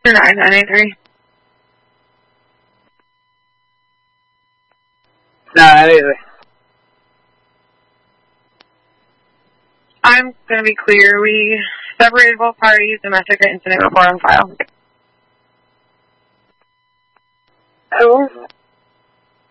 983. No, either. I'm going to be clear. We separated both parties. Domestic incident report on file. Oh.